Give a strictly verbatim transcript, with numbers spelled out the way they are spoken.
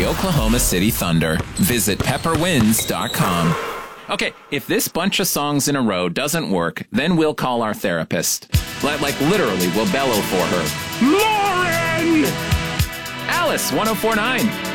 Oklahoma City Thunder. Visit pepper wins dot com. Okay, if this bunch of songs in a row doesn't work, then we'll call our therapist. Like, like literally, we'll bellow for her. Lauren! Alice, one oh four point nine.